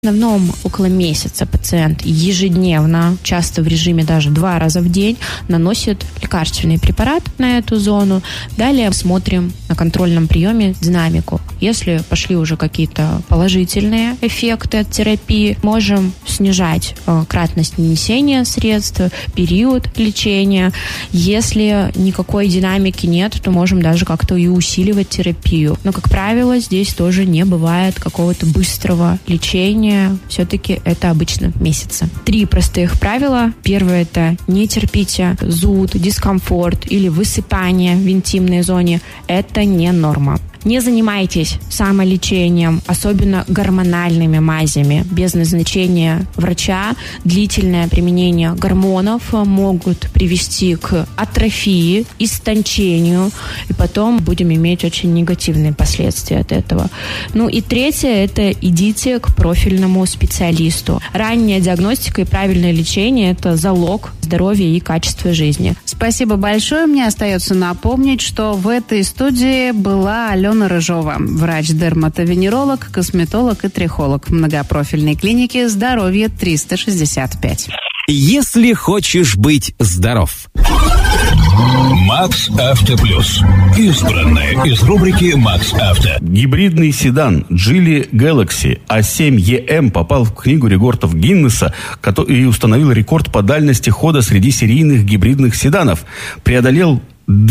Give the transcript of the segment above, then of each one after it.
В основном около месяца пациент ежедневно, часто в режиме даже 2 раза в день, наносит лекарственный препарат на эту зону. Далее смотрим на контрольном приеме динамику. Если пошли уже какие-то положительные эффекты от терапии, можем снижать кратность нанесения средств, период лечения. Если никакой динамики нет, то можем даже как-то и усиливать терапию. Но, как правило, здесь тоже не бывает какого-то быстрого лечения. Все-таки это обычно месяцы. 3 простых правила. Первое – это не терпите зуд, дискомфорт или высыпание в интимной зоне. Это не норма. Не занимайтесь самолечением, особенно гормональными мазями. Без назначения врача длительное применение гормонов могут привести к атрофии, истончению, и потом будем иметь очень негативные последствия от этого. Ну и третье – это идите к профильному специалисту. Ранняя диагностика и правильное лечение – это залог здоровья и качества жизни. Спасибо большое. Мне остается напомнить, что в этой студии была Алена Рыжова, врач-дерматовенеролог, косметолог и трихолог в многопрофильной клинике «Здоровье 365». Если хочешь быть здоров. Макс Авто Плюс. Избранное из рубрики Макс Авто. Гибридный седан Geely Galaxy A7EM попал в книгу рекордов Гиннесса и установил рекорд по дальности хода среди серийных гибридных седанов. Преодолел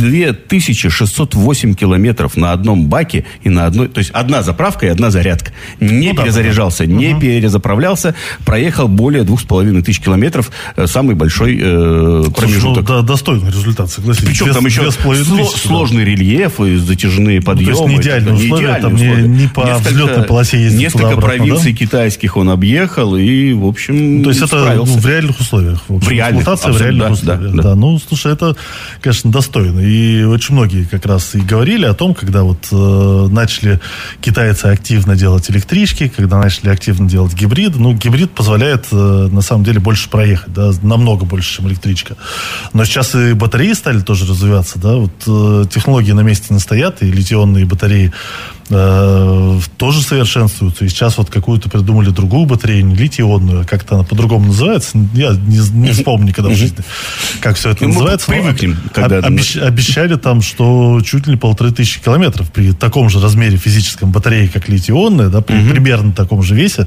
2608 километров на одном баке и на одной... То есть одна заправка и одна зарядка. Не перезаряжался, не перезаправлялся. Проехал более 2500 километров. Самый большой промежуток. Ну, достойный результат, согласитесь. Причем там еще сложный рельеф и затяжные подъемы. То есть не идеальные условия. Там не по взлетной полосе ездить. Несколько провинций китайских он объехал и, в общем, то есть это в реальных условиях. В реальных, эксплуатация в реальных условиях. Да. Ну, слушай, это, конечно, достойно. И очень многие как раз и говорили о том, когда вот начали китайцы активно делать электрички, когда начали активно делать гибриды. Ну, гибрид позволяет, на самом деле, больше проехать, да, намного больше, чем электричка. Но сейчас и батареи стали тоже развиваться, да, вот технологии на месте не стоят, и литионные батареи тоже совершенствуются. И сейчас вот какую-то придумали другую батарею, не литий-ионную, а как-то она по-другому называется. Я не вспомню никогда в жизни, как все это называется. Привыкнем, обещали там, что чуть ли не 1500 километров при таком же размере физическом батареи, как литий-ионная, да, при примерно таком же весе,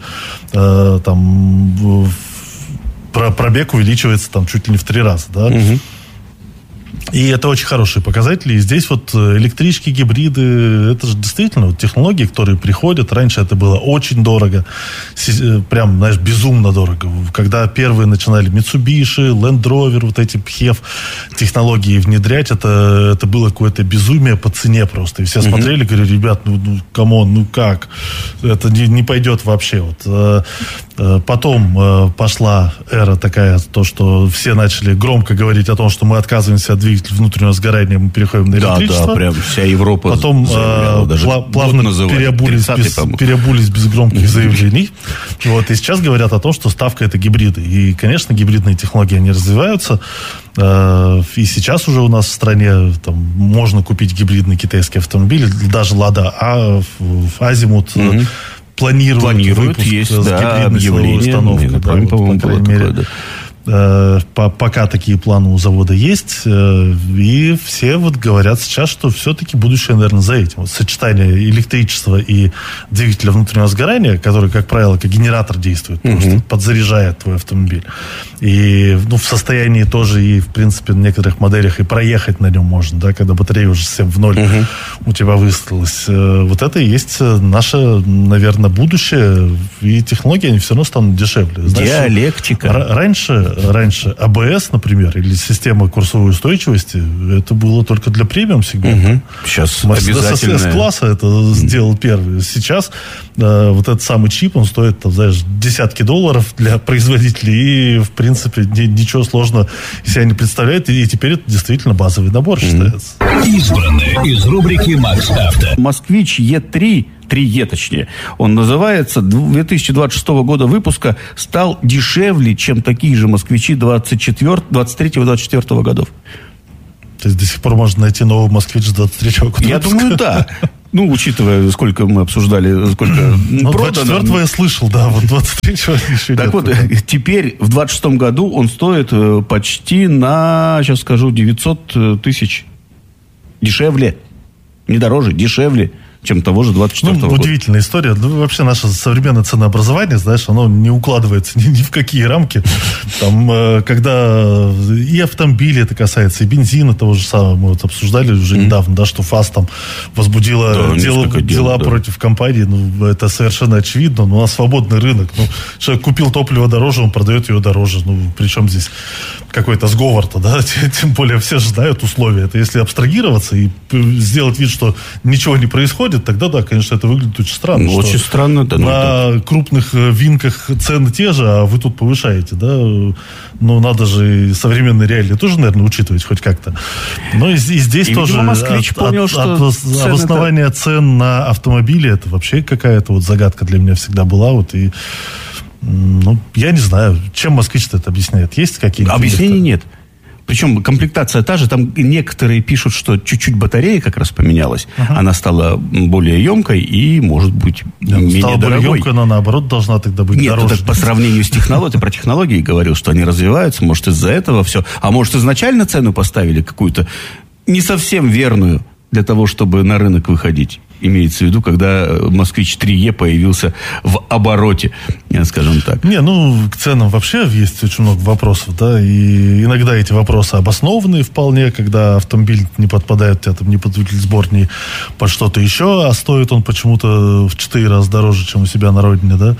там пробег увеличивается там чуть ли не в 3 раза, да. И это очень хорошие показатели. И здесь вот электрички, гибриды, это же действительно вот технологии, которые приходят. Раньше это было очень дорого. Прям, знаешь, безумно дорого. Когда первые начинали Mitsubishi, Land Rover, вот эти PHEV технологии внедрять, это было какое-то безумие по цене просто. И все смотрели, говорили, ребят, ну камон, ну как? Это не пойдет вообще. Вот. Потом пошла эра такая, то, что все начали громко говорить о том, что мы отказываемся от двигателя внутреннего сгорания, мы переходим на электричество. Да, прям вся Европа. Потом плавно переобулись без громких заявлений. Вот, и сейчас говорят о том, что ставка — это гибриды. И, конечно, гибридные технологии, они развиваются. И сейчас уже у нас в стране там, можно купить гибридный китайский автомобиль, даже Лада, а в Азимут планируют выпуск есть, с гибридной силовой установкой. По крайней мере. Пока такие планы у завода есть, и все вот говорят сейчас, что все-таки будущее, наверное, за этим. Вот сочетание электричества и двигателя внутреннего сгорания, который, как правило, как генератор действует, просто подзаряжает твой автомобиль. И в состоянии тоже и, в принципе, на некоторых моделях и проехать на нем можно, да, когда батарея уже совсем в ноль у тебя выставилась. Вот это и есть наше, наверное, будущее, и технологии, они все равно станут дешевле. Знаешь, диалектика. Раньше АБС, например, или система курсовой устойчивости, это было только для премиум-сегмента. Сейчас обязательно. С-класса это сделал первый. Сейчас вот этот самый чип, он стоит, там, знаешь, десятки долларов для производителей, и, в принципе, ничего сложного себя не представляет, и теперь это действительно базовый набор считается. Избранное из рубрики «Макс Авто». Москвич Е3, 3Е точнее, он называется, 2026 года выпуска, стал дешевле, чем такие же москвичи 23-24 годов. То есть до сих пор можно найти новый «Москвич» с 23-го года. Я думаю, да. Ну, учитывая, сколько мы обсуждали, сколько продано. 24-го я слышал, да, вот 23-го еще так нет. Так вот, теперь в 26-м году он стоит почти на, сейчас скажу, 900 тысяч дешевле. Не дороже, дешевле, чем того же 24-го года. Удивительная история. Ну, вообще наше современное ценообразование, знаешь, оно не укладывается ни в какие рамки. Там, когда и автомобили это касается, и бензина того же самого, мы вот обсуждали уже недавно, да, что ФАС там возбудила дела против компании. Ну, это совершенно очевидно. Но у нас свободный рынок. Ну, человек купил топливо дороже, он продает ее дороже. Ну, причем здесь какой-то сговор-то, да? Тем более все же знают условия. Это если абстрагироваться и сделать вид, что ничего не происходит, тогда, да, конечно, это выглядит очень странно. Ну, очень странно, да. На крупных винках цены те же, а вы тут повышаете, да. Ну, надо же и современные реалии тоже, наверное, учитывать хоть как-то. Но и здесь и, тоже «Москвич» понял, что обоснование цен на автомобили, это вообще какая-то вот загадка для меня всегда была. Вот, и, ну, я не знаю, чем «Москвич» это объясняет. Есть какие-то... Объяснений нет. Причем комплектация та же, там некоторые пишут, что чуть-чуть батарея как раз поменялась, она стала более емкой и, может быть, менее стала дорогой. Более емкой, но наоборот должна тогда быть дороже. Нет, это по сравнению с технологией, про технологии говорил, что они развиваются, может, из-за этого все. А может, изначально цену поставили какую-то не совсем верную для того, чтобы на рынок выходить. Имеется в виду, когда «Москвич 3Е» появился в обороте, скажем так. Не, ну, к ценам вообще есть очень много вопросов, да, и иногда эти вопросы обоснованные вполне, когда автомобиль не подпадает, у тебя там ни под сбор, ни под что-то еще, а стоит он почему-то в 4 раза дороже, чем у себя на родине, да.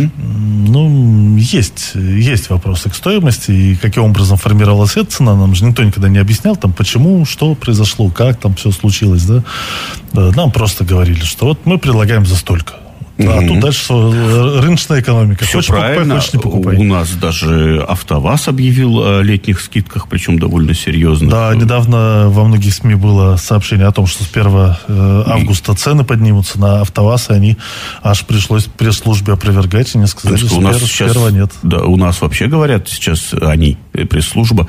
Ну, есть вопросы к стоимости, и каким образом формировалась эта цена, нам же никто никогда не объяснял, там, почему, что произошло, как там все случилось, да. Нам просто говорили, что вот мы предлагаем за столько. А тут дальше рыночная экономика. Все хочешь правильно. Покупай, хочешь не покупай. У нас даже АвтоВАЗ объявил о летних скидках, причем довольно серьезно. Да, недавно во многих СМИ было сообщение о том, что с 1 августа цены поднимутся на АвтоВАЗ, и они аж пришлось пресс-службе опровергать, и не сказали, что у нас сейчас, 1 нет. Да, у нас вообще говорят сейчас они, пресс-служба,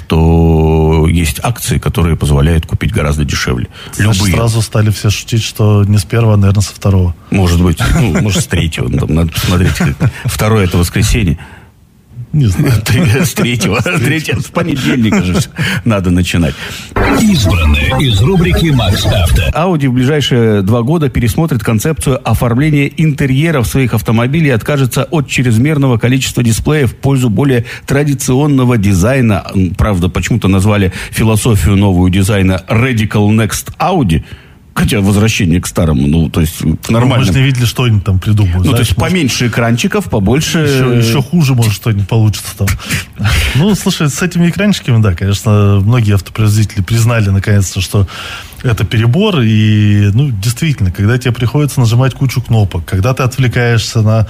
что есть акции, которые позволяют купить гораздо дешевле. Значит, любые. Сразу стали все шутить, что не с 1, а, наверное, со 2. Может быть. Ну, может, с 3-го. Надо посмотреть. 2 это воскресенье. Не знаю. С 3-го. 3 с понедельника же надо начинать. Избранное из рубрики «Макс Авто». Audi в ближайшие 2 года пересмотрит концепцию оформления интерьеров своих автомобилей и откажется от чрезмерного количества дисплеев в пользу более традиционного дизайна. Правда, почему-то назвали философию нового дизайна Radical Next Audi. Хотя возвращение к старому, ну, то есть нормально. Мы же не видели, что они там придумают. Ну, то есть поменьше экранчиков, побольше... Еще хуже, может, что-нибудь получится там. Ну, слушай, с этими экранчиками, да, конечно, многие автопроизводители признали, наконец-то, что это перебор, и, ну, действительно, когда тебе приходится нажимать кучу кнопок, когда ты отвлекаешься на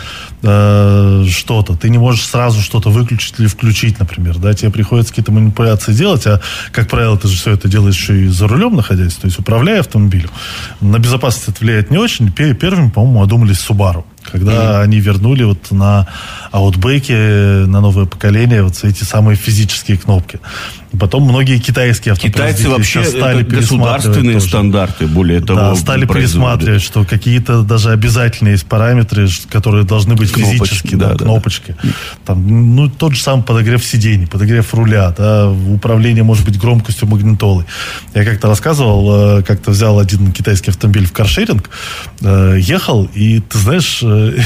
что-то, ты не можешь сразу что-то выключить или включить, например, да, тебе приходится какие-то манипуляции делать, а, как правило, ты же все это делаешь еще и за рулем находясь, то есть управляя автомобилем. На безопасность это влияет не очень. Первыми, по-моему, одумались Subaru. Когда они вернули вот на Outback, на новое поколение, вот эти самые физические кнопки. Потом многие китайские автопроизводители Китайцы вообще стали государственные тоже. Стандарты, более того, да, стали пересматривать, что какие-то даже обязательные есть параметры, которые должны быть физически, да, кнопочки. Там, ну, тот же самый подогрев сидений, подогрев руля, да, управление, может быть, громкостью магнитолы. Я как-то рассказывал, как-то взял один китайский автомобиль в каршеринг, ехал, и, ты знаешь,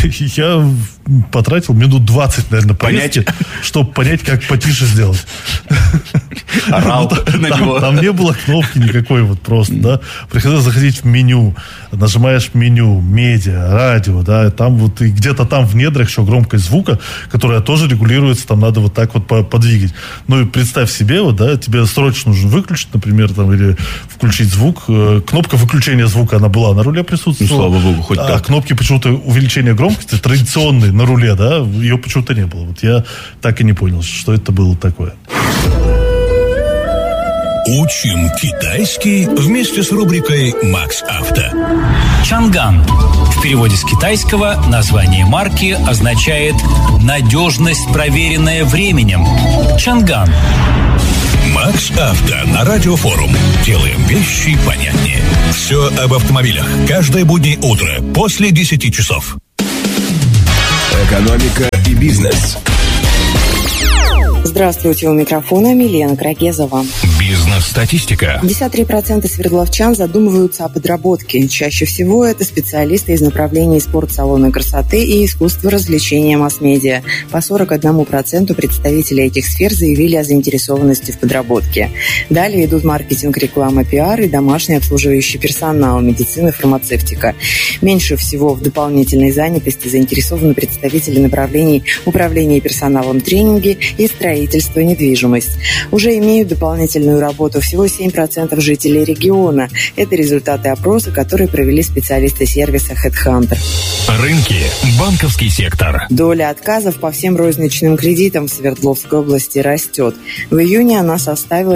я потратил минут 20, наверное, поездки, чтобы понять, как потише сделать. Орал на него. Там не было кнопки никакой вот просто, да. Приходилось заходить в меню, нажимаешь меню, медиа, радио, да, там вот и где-то там в недрах еще громкость звука, которая тоже регулируется, там надо вот так вот подвигать. Ну и представь себе, вот, да, тебе срочно нужно выключить, например, там, или включить звук. Кнопка выключения звука, она была на руле присутствовала. Ну, слава богу, хоть так. Кнопки почему-то увеличения громкости традиционные на руле, да, ее почему-то не было. Вот я так и не понял, что это было такое. Учим китайский вместе с рубрикой «Макс Авто». Чанган. В переводе с китайского название марки означает «надежность, проверенная временем». Чанган. Макс Авто на Радиофорум. Делаем вещи понятнее. Все об автомобилях. Каждое буднее утро после 10 часов. Экономика и бизнес. Здравствуйте, у микрофона Милена Крагезова. Бизнес-статистика. 53% свердловчан задумываются о подработке. Чаще всего это специалисты из направлений спорт-салона красоты и искусства развлечения масс-медиа. По 41% представителей этих сфер заявили о заинтересованности в подработке. Далее идут маркетинг, реклама, пиар и домашний обслуживающий персонал, медицина, фармацевтика. Меньше всего в дополнительной занятости заинтересованы представители направлений управления персоналом, тренинги и строительство, недвижимость. Уже имеют дополнительную работу всего 7% жителей региона. Это результаты опроса, которые провели специалисты сервиса HeadHunter. Рынки. Банковский сектор. Доля отказов по всем розничным кредитам в Свердловской области растет. В июне она составила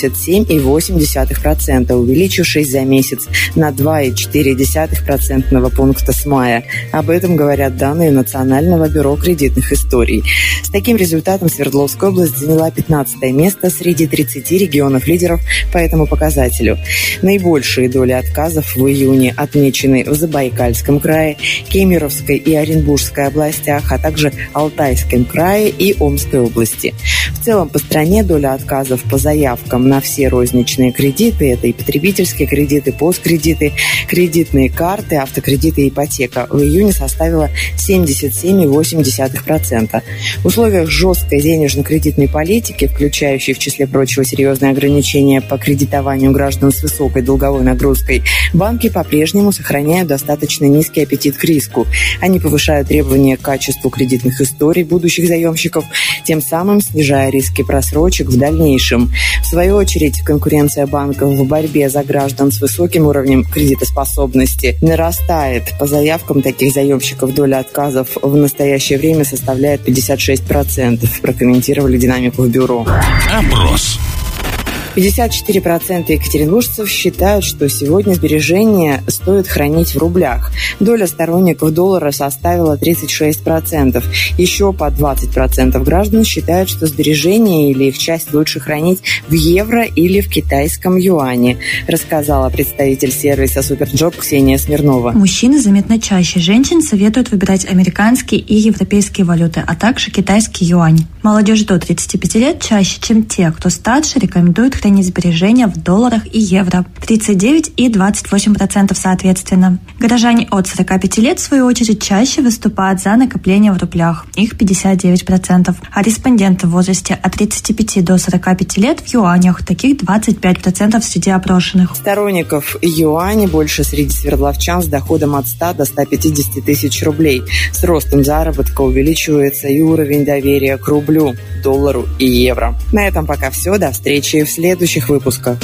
77,8%, увеличившись за месяц на 2,4% пункта с мая. Об этом говорят данные Национального бюро кредитных историй. С таким результатом Свердловская область заняла 15 место среди 30 регионов-лидеров по этому показателю. Наибольшие доли отказов в июне отмечены в Забайкальском крае, Кемеровской и Оренбургской областях, а также Алтайском крае и Омской области. В целом по стране доля отказов по заявкам на все розничные кредиты, это и потребительские кредиты, посткредиты, кредитные карты, автокредиты и ипотека, в июне составила 77,8%. В условиях жесткой денежно-кредитной политики, включающей в числе прочего серьезные ограничения по кредитованию граждан с высокой долговой нагрузкой, банки по-прежнему сохраняют достаточно низкий аппетит к риску. Они повышают требования к качеству кредитных историй будущих заемщиков, тем самым снижая риски просрочек в дальнейшем. В свою очередь, конкуренция банков в борьбе за граждан с высоким уровнем кредитоспособности нарастает. По заявкам таких заемщиков доля отказов в настоящее время составляет 56%, прокомментировали динамику в бюро. Опрос. 54% екатеринбуржцев считают, что сегодня сбережения стоит хранить в рублях. Доля сторонников доллара составила 36%. Еще по 20% граждан считают, что сбережения или их часть лучше хранить в евро или в китайском юане, рассказала представитель сервиса Суперджоп Ксения Смирнова. Мужчины заметно чаще женщин советуют выбирать американские и европейские валюты, а также китайский юань. Молодежь до 35 лет чаще, чем те, кто старше, рекомендует хранить сбережения в долларах и евро. 39% и 28% соответственно. Горожане от 45 лет, в свою очередь, чаще выступают за накопление в рублях. Их 59%. А респонденты в возрасте от 35 до 45 лет в юанях. Таких 25% среди опрошенных. Сторонников юаня больше среди свердловчан с доходом от 100 до 150 тысяч рублей. С ростом заработка увеличивается и уровень доверия к рублю, доллару и евро. На этом пока все. До встречи в следующих выпусках.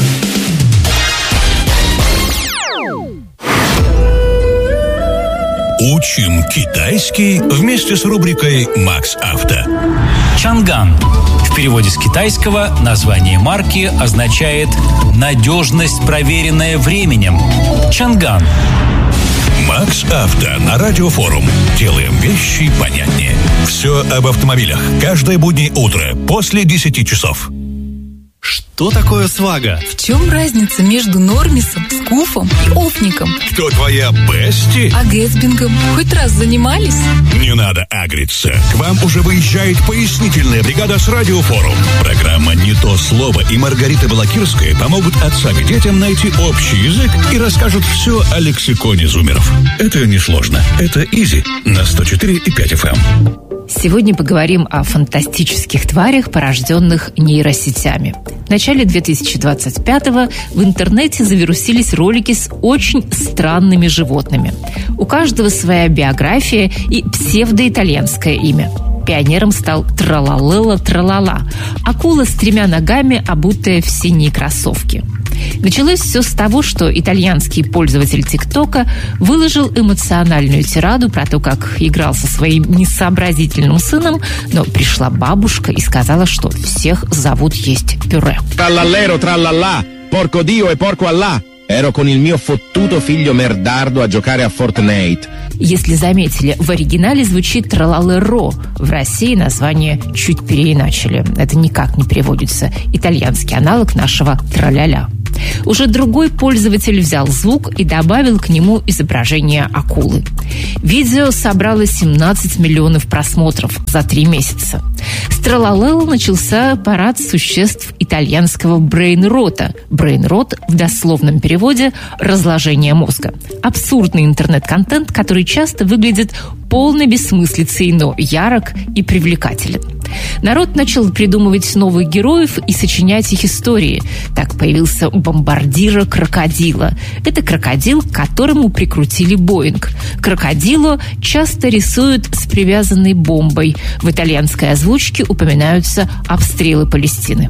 Учим китайский вместе с рубрикой «Макс Авто». Чанган. В переводе с китайского название марки означает «надежность, проверенная временем». Чанган. Макс Авто на Радиофорум. Делаем вещи понятнее. Все об автомобилях. Каждое буднее утро после 10 часов. Что такое свага? В чем разница между Нормисом, Скуфом и Офником? Кто твоя бести? А Гэтсбингом хоть раз занимались? Не надо агриться. К вам уже выезжает пояснительная бригада с Радиофорум. Программа «Не то слово» и Маргарита Балакирская помогут отцам и детям найти общий язык и расскажут все о лексиконе зумеров. Это несложно. Это изи на 104,5 FM. Сегодня поговорим о фантастических тварях, порожденных нейросетями. В начале 2025-го в интернете завирусились ролики с очень странными животными. У каждого своя биография и псевдоитальянское имя. Пионером стал Тралалела-Тралала. Акула с 3 ногами, обутая в синие кроссовки. Началось все с того, что итальянский пользователь ТикТока выложил эмоциональную тираду про то, как играл со своим несообразительным сыном, но пришла бабушка и сказала, что всех зовут есть пюре. Trallallero, trallallà, porco Dio e porco Allah. Ero con il mio fottuto figlio merdardo a giocare a Fortnite. Если заметили, в оригинале звучит «тралалеро». В России название чуть переиначили. Это никак не переводится. Итальянский аналог нашего «траля-ля». Уже другой пользователь взял звук и добавил к нему изображение акулы. Видео собрало 17 миллионов просмотров за 3 месяца. С «Тралалело» начался парад существ итальянского брейн-рота. Брейн-рот в дословном переводе «разложение мозга». Абсурдный интернет-контент, который часто выглядит полной бессмыслицей, но ярок и привлекателен. Народ начал придумывать новых героев и сочинять их истории. Так появился бомбардиро крокодила. Это крокодил, к которому прикрутили Боинг. Крокодило часто рисуют с привязанной бомбой. В итальянской озвучке упоминаются обстрелы Палестины.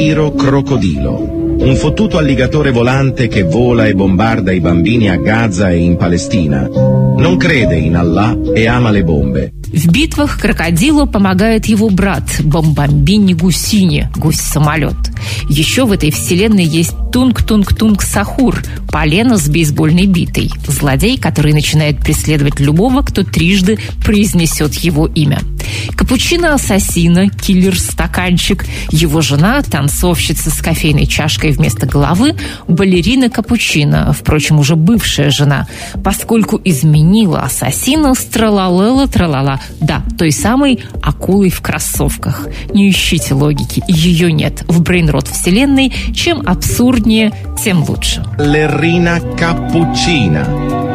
Crocodilo. Un fottuto alligatore volante che vola e bombarda i bambini a Gaza e in Palestina. Non crede in Allah e ama le bombe. В битвах крокодилу помогает его брат Бомбамбини Гусини, гусь-самолет. Еще в этой вселенной есть Тунг-Тунг-Тунг Сахур, полено с бейсбольной битой. Злодей, который начинает преследовать любого, кто трижды произнесет его имя. Капучино-ассасино, киллер-стаканчик. Его жена, танцовщица с кофейной чашкой вместо головы, балерина Капучино, впрочем, уже бывшая жена, поскольку изменила ассасина с тралалело-тралала. Да, той самой акулой в кроссовках. Не ищите логики, ее нет. В брейн-рот вселенной чем абсурднее, тем лучше. Ballerina Cappuccina.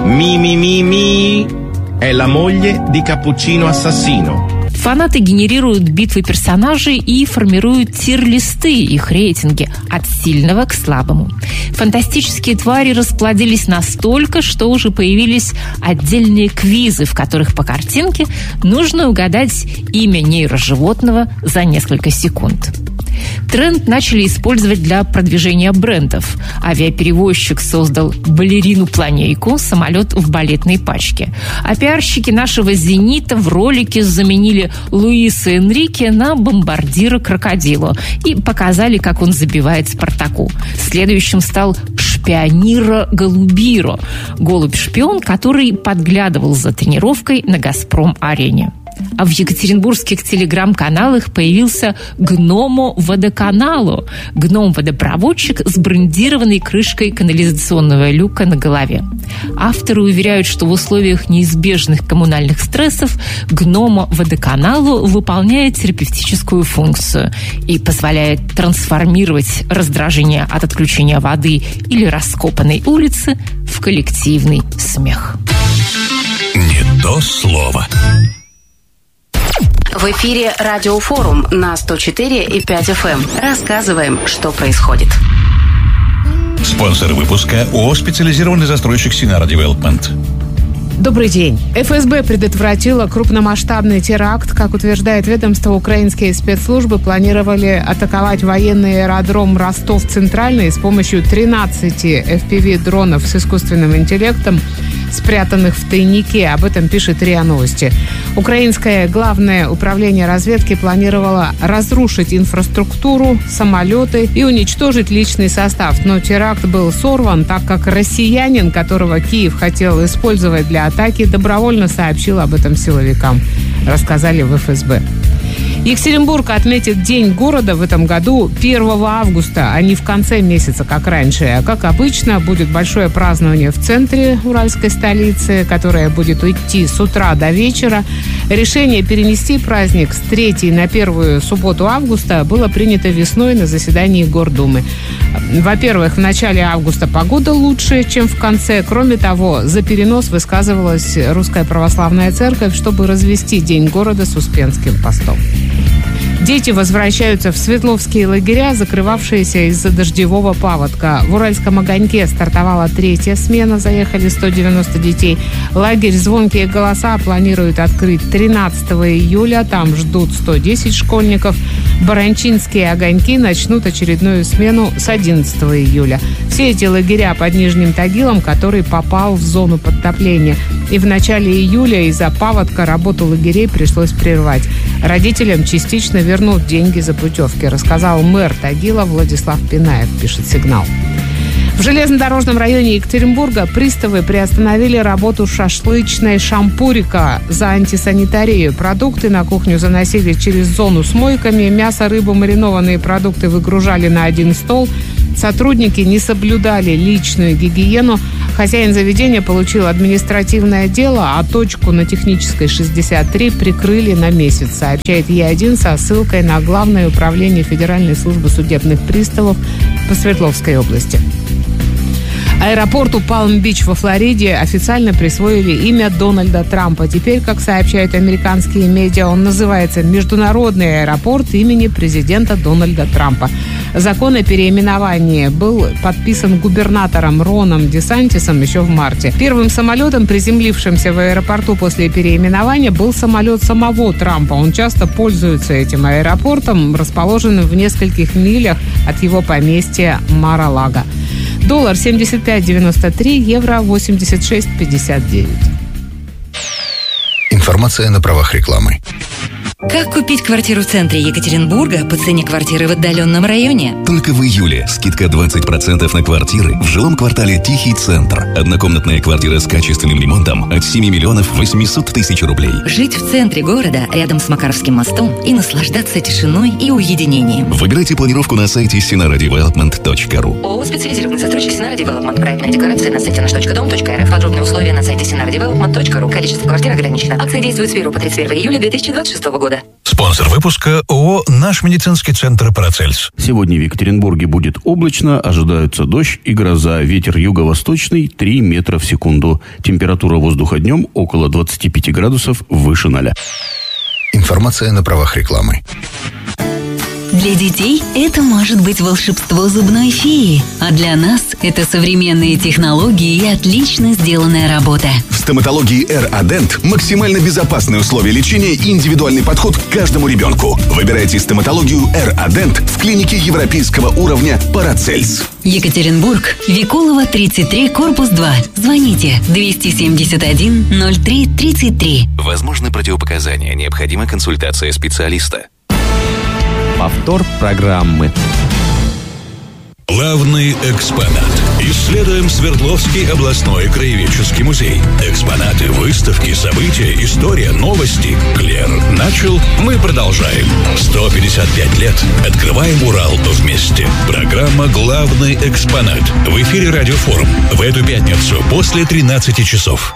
Ми-ми-ми-ми. È la moglie di Cappuccino Assassino. Фанаты генерируют битвы персонажей и формируют тир-листы, их рейтинги, от сильного к слабому. Фантастические твари расплодились настолько, что уже появились отдельные квизы, в которых по картинке нужно угадать имя нейроживотного за несколько секунд. Тренд начали использовать для продвижения брендов. Авиаперевозчик создал балерину-планейку, самолет в балетной пачке. А пиарщики нашего «Зенита» в ролике заменили Луиса Энрике на бомбардира крокодилу и показали, как он забивает «Спартаку». Следующим стал шпионира Голубиро, голубь-шпион, который подглядывал за тренировкой на «Газпром-арене». А в екатеринбургских телеграм-каналах появился гномо-водоканалу. Гном-водопроводчик с брендированной крышкой канализационного люка на голове. Авторы уверяют, что в условиях неизбежных коммунальных стрессов гномо-водоканалу выполняет терапевтическую функцию и позволяет трансформировать раздражение от отключения воды или раскопанной улицы в коллективный смех. Не то слово. В эфире Радиофорум на 104,5 FM. Рассказываем, что происходит. Спонсор выпуска ООО «Специализированный застройщик Синара Девелопмент». Добрый день. ФСБ предотвратила крупномасштабный теракт. Как утверждает ведомство, украинские спецслужбы планировали атаковать военный аэродром Ростов-Центральный с помощью 13 FPV-дронов с искусственным интеллектом, спрятанных в тайнике. Об этом пишет РИА Новости. Украинское главное управление разведки планировало разрушить инфраструктуру, самолеты и уничтожить личный состав. Но теракт был сорван, так как россиянин, которого Киев хотел использовать для атаки, добровольно сообщил об этом силовикам, рассказали в ФСБ. Екатеринбург отметит День города в этом году 1 августа, а не в конце месяца, как раньше. А как обычно, будет большое празднование в центре уральской столицы, которое будет идти с утра до вечера. Решение перенести праздник с 3 на 1 субботу августа было принято весной на заседании Гордумы. Во-первых, в начале августа погода лучше, чем в конце. Кроме того, за перенос высказывалась Русская Православная Церковь, чтобы развести День города с Успенским постом. Дети возвращаются в Свердловские лагеря, закрывавшиеся из-за дождевого паводка. В Уральском огоньке стартовала 3-я смена, заехали 190 детей. Лагерь «Звонкие голоса» планируют открыть 13 июля, там ждут 110 школьников. Баранчинские огоньки начнут очередную смену с 11 июля. Все эти лагеря под Нижним Тагилом, который попал в зону подтопления. И в начале июля из-за паводка работу лагерей пришлось прервать. Родителям частично вернут деньги за путевки, рассказал мэр Тагила Владислав Пинаев, пишет «Сигнал». В железнодорожном районе Екатеринбурга приставы приостановили работу шашлычной «Шампурика» за антисанитарию. Продукты на кухню заносили через зону с мойками. Мясо, рыбу, маринованные продукты выгружали на один стол. Сотрудники не соблюдали личную гигиену. Хозяин заведения получил административное дело, а точку на Технической 63 прикрыли на месяц, сообщает Е1 со ссылкой на Главное управление Федеральной службы судебных приставов по Свердловской области. Аэропорту Палм-Бич во Флориде официально присвоили имя Дональда Трампа. Теперь, как сообщают американские медиа, он называется Международный аэропорт имени президента Дональда Трампа. Закон о переименовании был подписан губернатором Роном Десантисом еще в марте. Первым самолетом, приземлившимся в аэропорту после переименования, был самолет самого Трампа. Он часто пользуется этим аэропортом, расположенным в нескольких милях от его поместья Мар-а-Лаго. Доллар 75.93, евро 86.59. Информация на правах рекламы. Как купить квартиру в центре Екатеринбурга по цене квартиры в отдаленном районе? Только в июле скидка 20% на квартиры в жилом квартале «Тихий центр». Однокомнатная квартира с качественным ремонтом от 7 миллионов 800 тысяч рублей. Жить в центре города, рядом с Макаровским мостом, и наслаждаться тишиной и уединением. Выбирайте планировку на сайте sinaradevelopment.ru. ООО «Специализированный застройщик Sinara Development». Проектная декларация на сайте nаш.дом.рф. Подробные условия на сайте sinaradevelopment.ru. Количество квартир ограничено. Акция действует с 1 по 31 июля 2026 года. Спонсор выпуска ООО «Наш медицинский центр Парацельс». Сегодня в Екатеринбурге будет облачно, ожидаются дождь и гроза. Ветер юго-восточный 3 метра в секунду. Температура воздуха днем около 25 градусов выше 0. Информация на правах рекламы. Для детей это может быть волшебство зубной феи, а для нас это современные технологии и отлично сделанная работа. В стоматологии R-Adent максимально безопасные условия лечения и индивидуальный подход к каждому ребенку. Выбирайте стоматологию R-Adent в клинике европейского уровня Парацельс. Екатеринбург, Викулова, 33, корпус 2. Звоните 271 03 33. Возможны противопоказания. Необходима консультация специалиста. Повтор программы. Главный экспонат. Исследуем Свердловский областной краеведческий музей. Экспонаты, выставки, события, история, новости. Клер начал, мы продолжаем. 155 лет. Открываем Урал вместе. Программа «Главный экспонат». В эфире Радиофорум. В эту пятницу после 13 часов.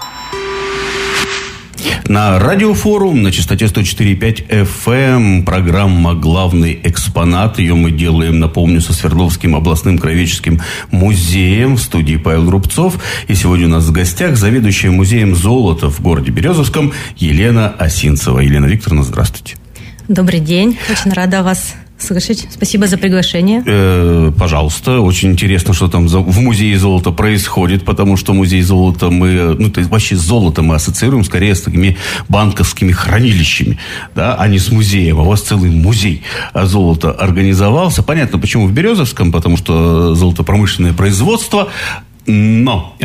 На Радиофорум на частоте 104,5 FM программа «Главный экспонат». Ее мы делаем, напомню, со Свердловским областным краеведческим музеем. В студии Павел Рубцов. И сегодня у нас в гостях заведующая музеем золота в городе Березовском Елена Осинцева. Елена Викторовна, здравствуйте. Добрый день. Очень рада вас слышать. Спасибо за приглашение. Пожалуйста. Очень интересно, что там в музее золота происходит, потому что музей золота вообще золото мы ассоциируем скорее с такими банковскими хранилищами, да, а не с музеем. А у вас целый музей золота организовался. Понятно, почему в Березовском, потому что золотопромышленное производство. Но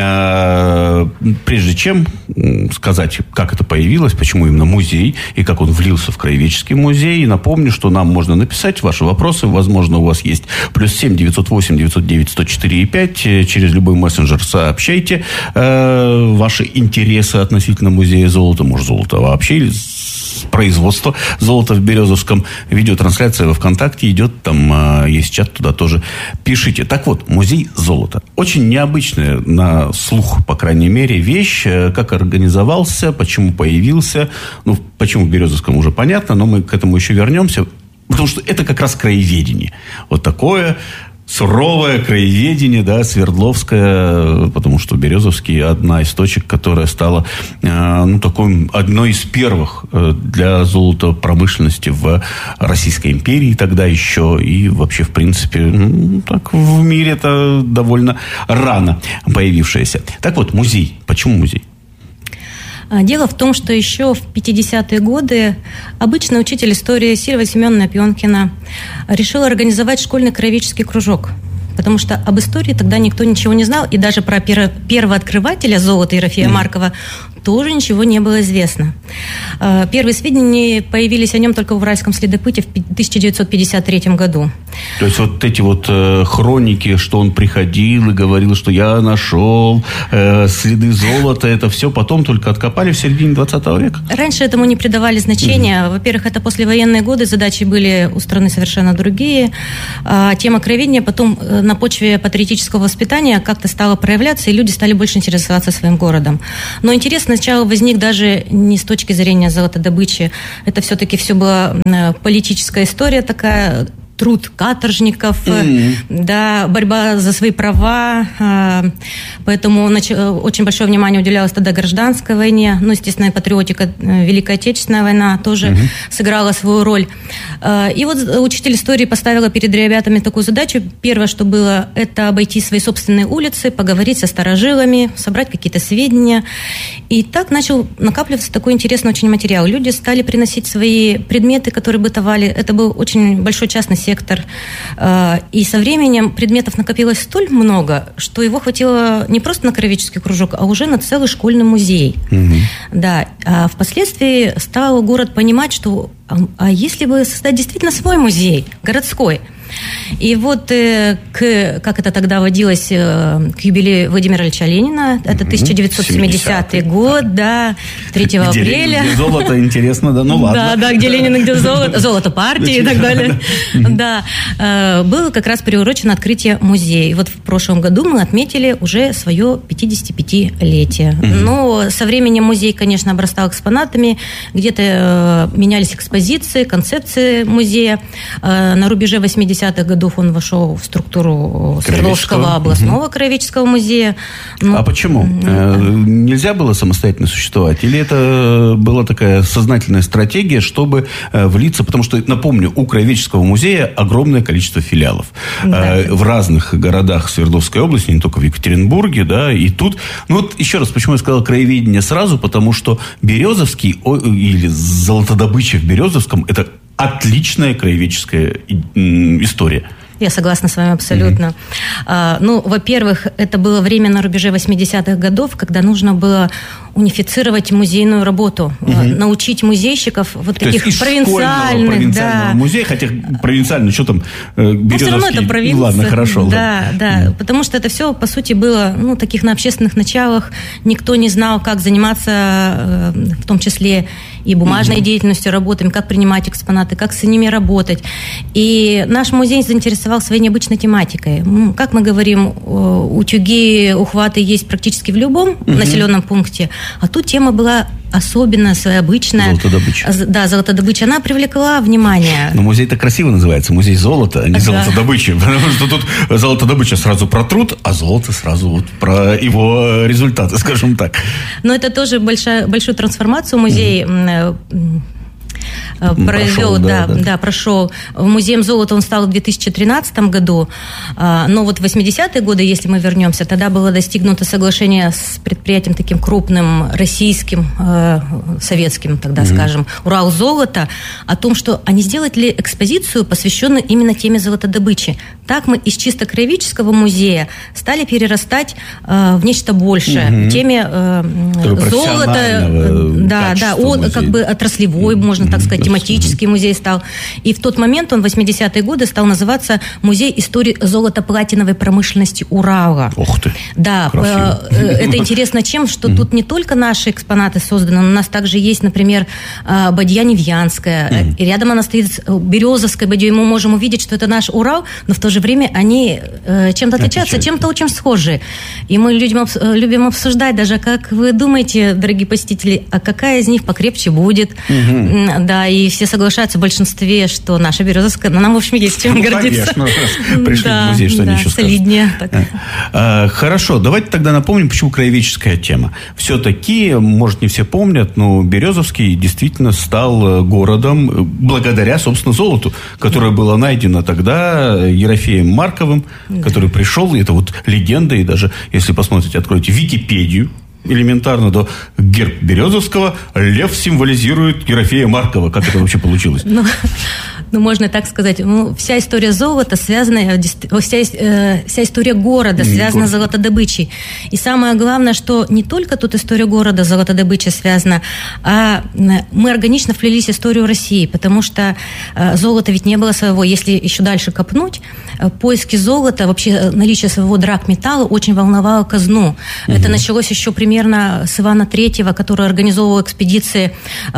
прежде чем сказать, как это появилось, почему именно музей и как он влился в краеведческий музей, напомню, что нам можно написать ваши вопросы. Возможно, у вас есть +7 908 909 104 5. Через любой мессенджер сообщайте ваши интересы относительно музея золота, может, золота вообще, производство золота в Березовском. Видеотрансляция во ВКонтакте идет, там есть чат, туда тоже пишите. Так вот, музей золота. Очень необычная на слух, по крайней мере, вещь. Как организовался, почему появился. Почему в Березовском уже понятно, но мы к этому еще вернемся. Потому что это как раз краеведение. Вот такое суровое краеведение, да, Свердловское, потому что Березовский одна из точек, которая стала одной из первых для золотопромышленности в Российской империи тогда еще, и вообще, в принципе, так в мире это довольно рано появившееся. Так вот, музей. Почему музей? Дело в том, что еще в 50-е годы обычный учитель истории Сильва Семеновна Пионкина решила организовать школьный краеведческий кружок. Потому что об истории тогда никто ничего не знал. И даже про первооткрывателя золота Ерофея Маркова тоже ничего не было известно. Первые сведения появились о нем только в Уральском следопыте в 1953 году. То есть вот эти вот хроники, что он приходил и говорил, что я нашел следы золота, это все потом только откопали в середине 20 века? Раньше этому не придавали значения. Во-первых, это послевоенные годы, задачи были у страны совершенно другие. Тема краеведения потом на почве патриотического воспитания как-то стала проявляться, и люди стали больше интересоваться своим городом. Но интерес сначала возник даже не с точки зрения золотодобычи. Это все-таки все была политическая история такая, труд каторжников, да, борьба за свои права, поэтому очень большое внимание уделялось тогда гражданской войне, ну, естественно, и патриотика, Великая Отечественная война тоже сыграла свою роль. И вот учитель истории поставила перед ребятами такую задачу. Первое, что было, это обойти свои собственные улицы, поговорить со старожилами, собрать какие-то сведения. И так начал накапливаться такой интересный очень материал. Люди стали приносить свои предметы, которые бытовали. Это был очень большой частный сектор. И со временем предметов накопилось столь много, что его хватило не просто на краеведческий кружок, а уже на целый школьный музей. Да. А впоследствии стал город понимать, что а если бы создать действительно свой музей, городской? И вот, как это тогда водилось, к юбилею Владимира Ильича Ленина, это 1970 год, да, 3 апреля. Где золото, интересно, да, ну ладно. Да, где Ленин и где золото партии и так далее. Да, было как раз приурочено открытие музея. И вот в прошлом году мы отметили уже свое 55-летие. Но со временем музей, конечно, обрастал экспонатами, где-то менялись экспозиции, концепции музея. На рубеже 80-х годов он вошел в структуру Свердловского областного краеведческого музея. А почему? Нельзя было самостоятельно существовать? Или это была такая сознательная стратегия, чтобы влиться? Потому что, напомню, у краеведческого музея огромное количество филиалов. Да. В разных городах Свердловской области, не только в Екатеринбурге, да, и тут. Ну вот еще раз, почему я сказал краеведение сразу? Потому что Березовский или золотодобыча в Березовском – это отличная краеведческая история. Я согласна с вами абсолютно. Ну, во-первых, это было время на рубеже 80-х годов, когда нужно было унифицировать музейную работу, научить музейщиков вот то таких провинциальных музея, хотя провинциальный, что там, Березовский, все равно это провинция. Ну, ладно, хорошо. Да, потому что это все, по сути, было, ну, таких на общественных началах, никто не знал, как заниматься, в том числе и бумажной деятельностью, работами, как принимать экспонаты, как с ними работать. И наш музей заинтересовал своей необычной тематикой. Как мы говорим, утюги, ухваты есть практически в любом населенном пункте, а тут тема была особенно своеобычная. Золотодобыча. Да, золотодобыча. Она привлекла внимание. Но музей-то красиво называется. Музей золота, а не золотодобычи. Потому что тут золотодобыча сразу про труд, а золото сразу вот про его результаты, скажем так. Но это тоже большую трансформацию музей провел, прошел. Музеем золота он стал в 2013 году, но вот в 80-е годы, если мы вернемся, тогда было достигнуто соглашение с предприятием таким крупным, российским, советским, тогда скажем, Уралзолото, о том, что они сделают ли экспозицию, посвященную именно теме золотодобычи. Так мы из чисто краеведческого музея стали перерастать в нечто большее. Теме золота, как бы отраслевой, можно так сказать, тематический музей стал. И в тот момент он в 80-е годы стал называться Музей истории золото-платиновой промышленности Урала. Ух ты! Да, это интересно чем, что тут не только наши экспонаты созданы, но у нас также есть, например, бадья Невьянская, и рядом она стоит с Березовской бадьей, мы можем увидеть, что это наш Урал, но в то же время они чем-то отличаются, чем-то очень схожи. И мы любим обсуждать даже, как вы думаете, дорогие посетители, а какая из них покрепче будет. Да, и все соглашаются в большинстве, что наша Березовская, но нам, в общем, есть чем гордиться. Конечно, пришли в музей, что они еще скажут. Солиднее. Хорошо, давайте тогда напомним, почему краеведческая тема. Все-таки, может, не все помнят, но Березовский действительно стал городом благодаря, собственно, золоту, которое было найдено тогда Ерофеем Марковым, который пришел, и это вот легенда, и даже, если посмотрите, откройте Википедию, элементарно, то герб Березовского, лев символизирует Ерофея Маркова. Как это вообще получилось? можно так сказать, вся история золота связана, вся история города связана с золотодобычей. И самое главное, что не только тут история города золотодобычей связана, а мы органично вплелись в историю России, потому что золота ведь не было своего. Если еще дальше копнуть, поиски золота, вообще наличие своего драгметалла очень волновало казну. Это началось еще примерно с Ивана III, который организовывал экспедиции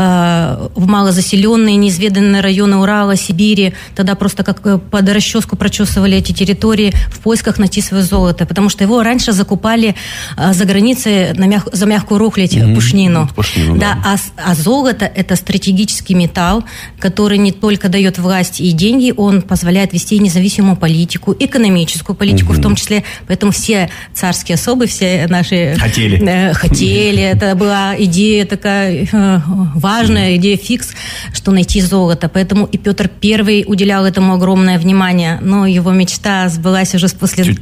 в малозаселенные, неизведанные районы Урала, Сибири. Тогда просто как под расческу прочесывали эти территории в поисках найти свое золото, потому что его раньше закупали за границей за мягкую рухлядь, пушнину. Да. А золото – это стратегический металл, который не только дает власть и деньги, он позволяет вести независимую политику, экономическую политику в том числе. Поэтому все царские особы, все наши... Хотели. Это была идея такая важная, идея фикс, что найти золото. Поэтому и Петр I уделял этому огромное внимание. Но его мечта сбылась уже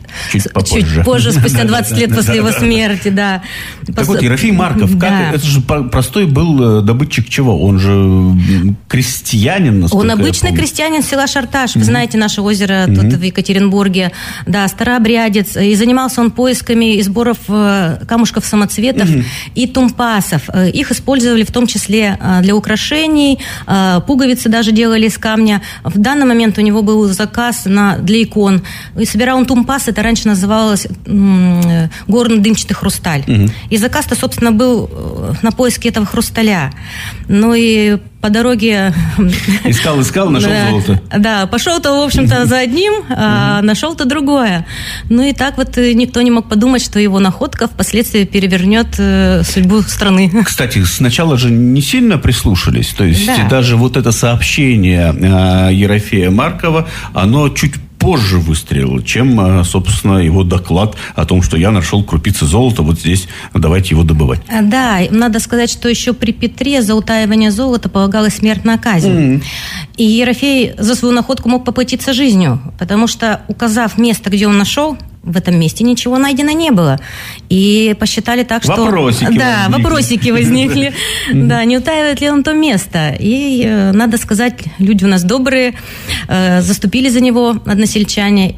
чуть позже, спустя 20 лет после его смерти. Да. Так вот, Ерофей Марков, это же простой был добытчик чего? Он же крестьянин, насколько он обычный крестьянин села Шарташ. Вы знаете, наше озеро тут в Екатеринбурге. Да, старообрядец. И занимался он поисками и сборов камушков-самоцветов и тумпасов. Их использовали в том числе для украшений, пуговицы даже делали из камня. В данный момент у него был заказ для икон. И собирал он тумпас, это раньше называлось горно-дымчатый хрусталь. И заказ-то, собственно, был на поиске этого хрусталя. Ну и по дороге... Искал, нашел золото. Да, пошел-то, в общем-то, за одним, а нашел-то другое. Ну и так вот никто не мог подумать, что его находка впоследствии перевернет судьбу страны. Кстати, сначала же не сильно прислушались. То есть даже вот это сообщение Ерофея Маркова, оно чуть позже выстрелил, чем, собственно, его доклад о том, что я нашел крупицы золота, вот здесь давайте его добывать. Да, надо сказать, что еще при Петре за утаивание золота полагалась смертная казнь. И Ерофей за свою находку мог поплатиться жизнью, потому что, указав место, где он нашел, в этом месте ничего найдено не было. И посчитали так, что... Вопросики возникли. Да, не утаивает ли он то место. И, надо сказать, люди у нас добрые, заступили за него односельчане,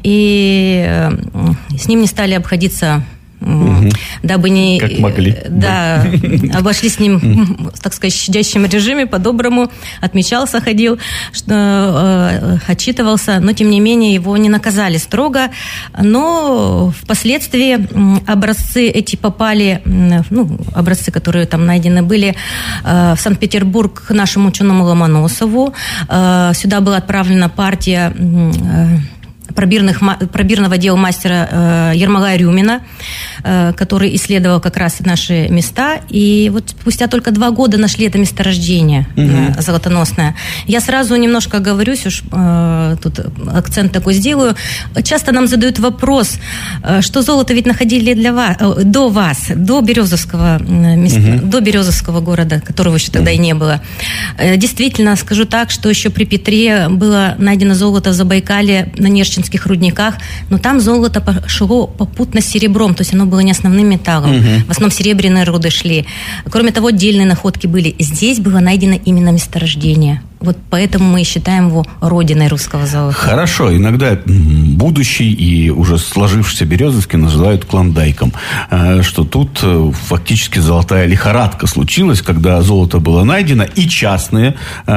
и с ним не стали обходиться... дабы не... Как могли. Да, обошли с ним, так сказать, в щадящем режиме, по-доброму, отмечался, ходил, отчитывался, но, тем не менее, его не наказали строго. Но впоследствии образцы эти попали, образцы, которые там найдены были, в Санкт-Петербург к нашему ученому Ломоносову. Сюда была отправлена партия пробирного дела мастера Ермолая Рюмина, который исследовал как раз наши места. И вот спустя только 2 года нашли это месторождение золотоносное. Я сразу немножко оговорюсь, уж тут акцент такой сделаю. Часто нам задают вопрос, что золото ведь находили до вас, до Березовского города, которого еще тогда и не было. Действительно, скажу так, что еще при Петре было найдено золото в Забайкале на Нерчинских рудниках, но там золото пошло попутно с серебром, то есть оно было не основным металлом. В основном серебряные руды шли. Кроме того, отдельные находки были. Здесь было найдено именно месторождение. Вот поэтому мы и считаем его родиной русского золота. Хорошо. Иногда будущий и уже сложившийся Березовский называют клондайком. Что тут фактически золотая лихорадка случилась, когда золото было найдено, и частные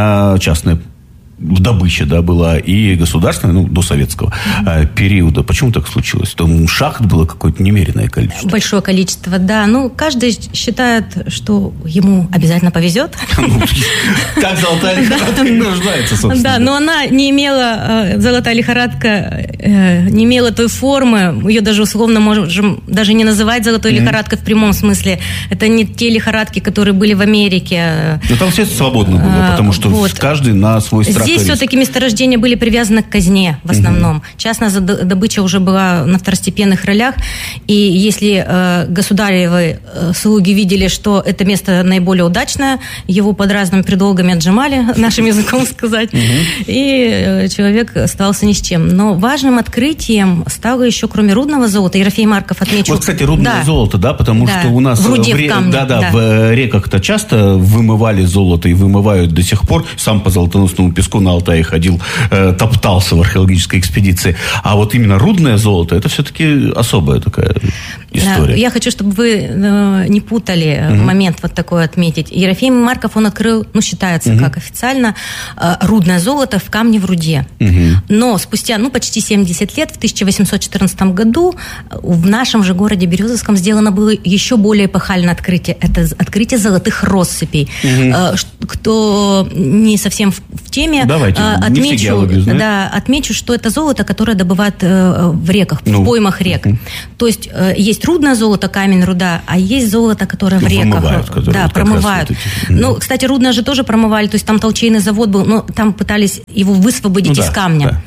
добыча, была, и государственная, до советского периода. Почему так случилось? Там шахт было какое-то немеренное количество. Большое количество, да. Каждый считает, что ему обязательно повезет. Так золотая лихорадка и рождается, собственно. Да, но она не имела, золотая лихорадка не имела той формы, ее даже условно можем даже не называть золотой лихорадкой в прямом смысле. Это не те лихорадки, которые были в Америке. Но там все свободно было, потому что каждый на свой страх. Здесь все-таки месторождения были привязаны к казне в основном. Частная добыча уже была на второстепенных ролях. И если государевы слуги видели, что это место наиболее удачное, его под разными предлогами отжимали, нашим языком сказать, и человек остался ни с чем. Но важным открытием стало еще, кроме рудного золота, Ерофей Марков отмечил... Вот, кстати, рудное золото, потому что у нас в реках-то часто вымывали золото и вымывают до сих пор. Сам по золотоносному песку Иркутску на Алтае ходил, топтался в археологической экспедиции. А вот именно рудное золото, это все-таки особая такая история. Я хочу, чтобы вы не путали момент вот такой отметить. Ерофей Марков, он открыл, считается как официально, рудное золото в камне в руде. Но спустя, почти 70 лет, в 1814 году, в нашем же городе Березовском сделано было еще более эпохальное открытие. Это открытие золотых россыпей. Кто не совсем в теме, отмечу, что это золото, которое добывают в реках, в поймах рек. То есть есть рудное золото, камень, руда, а есть золото, которое в реках. Промывают. Кстати, рудное же тоже промывали, то есть там толчейный завод был, но там пытались его высвободить из камня.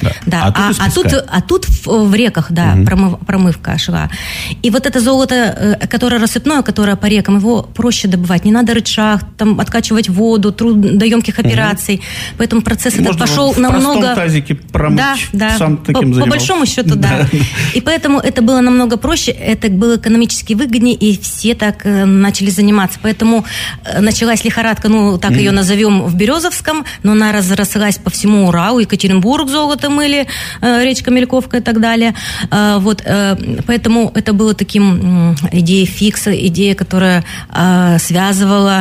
А тут в реках, промывка шла. И вот это золото, которое рассыпное, которое по рекам, его проще добывать. Не надо рыть шахт, там откачивать воду, трудоемких операций. Поэтому процесс этот пошел намного... В простом тазике промыть. Сам таким занимался. По большому счету, да. И поэтому это было намного проще, это было экономически выгоднее, и все так начали заниматься. Поэтому началась лихорадка, так ее назовем, в Березовском, но она разрослась по всему Уралу, Екатеринбург золото мыли, речка Мельковка и так далее. Поэтому это было таким идеей фикса, идея, которая связывала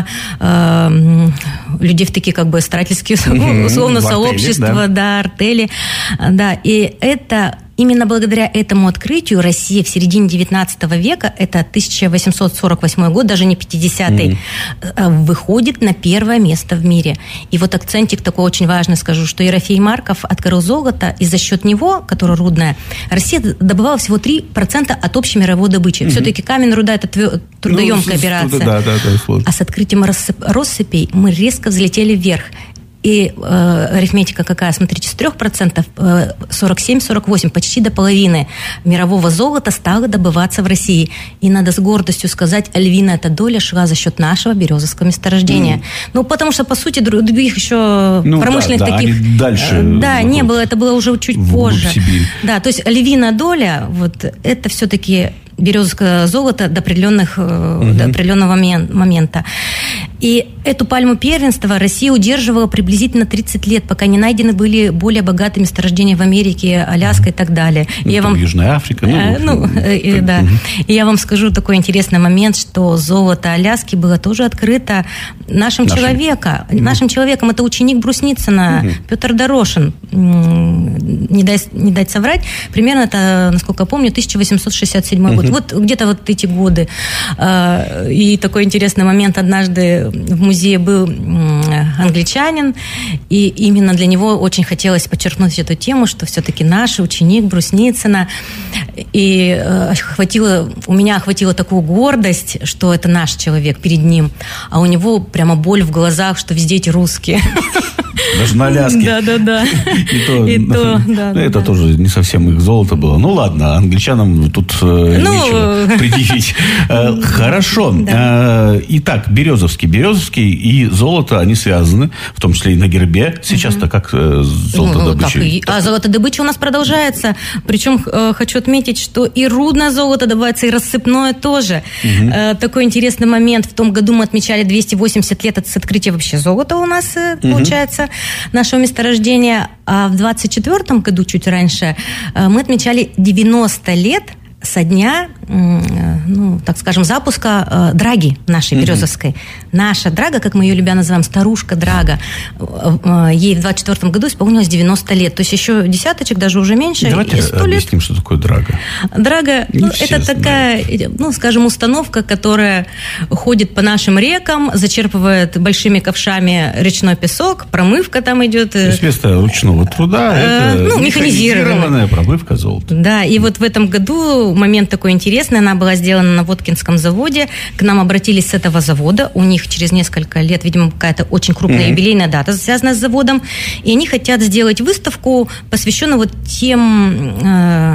людей в такие старательские, условно, сообщества, артели. И это... Именно благодаря этому открытию Россия в середине 19 века, это 1848 год, даже не 50-й, выходит на первое место в мире. И вот акцентик такой очень важный скажу, что Ерофей Марков открыл золото, и за счет него, которое рудное, Россия добывала всего 3% от общей мировой добычи. Все-таки камень, руда – это трудоемкая операция. А с открытием россыпей мы резко взлетели вверх. И арифметика какая? Смотрите, с 3% 47-48, почти до половины мирового золота стало добываться в России. И надо с гордостью сказать, львиная эта доля шла за счет нашего березовского месторождения. Потому что, по сути, других еще промышленных таких... Дальше не было, это было уже чуть позже. То есть львиная доля, это все-таки березовское золото до определенного момента. И эту пальму первенства Россия удерживала приблизительно 30 лет, пока не найдены были более богатые месторождения в Америке, Аляска и так далее. Южная Африка. И я вам скажу такой интересный момент, что золото Аляски было тоже открыто нашим человеком. Это ученик Брусницына, Петр Дорошин. Не дать соврать. Примерно это, насколько я помню, 1867 год. Вот где-то эти годы. И такой интересный момент. Однажды в музее был англичанин, и именно для него очень хотелось подчеркнуть эту тему, что все-таки наш ученик Брусницына. И у меня охватила такую гордость, что это наш человек перед ним, а у него прямо боль в глазах, что везде эти русские. Даже на Аляске. Да. Это тоже не совсем их золото было. Ну ладно, англичанам тут нечего предъявить. Хорошо. Итак, Березовский и золото, они связаны, в том числе и на гербе. Сейчас-то как золотодобыча? Золотодобыча у нас продолжается. Причем хочу отметить, что и рудное золото добывается, и рассыпное тоже. Такой интересный момент. В том году мы отмечали 280 лет от открытия вообще золота у нас, получается, нашего месторождения. А в 24-м году, чуть раньше, мы отмечали 90 лет со дня, так скажем, запуска драги нашей Березовской. Наша драга, как мы ее любя называем, старушка драга, ей в 24-м году исполнилось 90 лет. То есть еще десяточек, даже уже меньше. Давайте объясним, что такое драга. Драга, это такая, скажем, установка, которая ходит по нашим рекам, зачерпывает большими ковшами речной песок, промывка там идет. То есть вместо ручного труда это механизированная промывка золота. Да, и вот в этом году момент такой интересный. Она была сделана на Воткинском заводе. К нам обратились с этого завода. У них через несколько лет, видимо, какая-то очень крупная юбилейная дата связана с заводом. И они хотят сделать выставку, посвященную тем